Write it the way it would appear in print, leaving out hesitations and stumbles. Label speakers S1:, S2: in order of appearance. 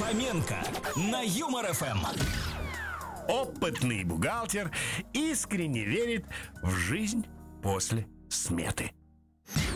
S1: Фоменко на Юмор ФМ.
S2: Опытный бухгалтер искренне верит в жизнь после сметы.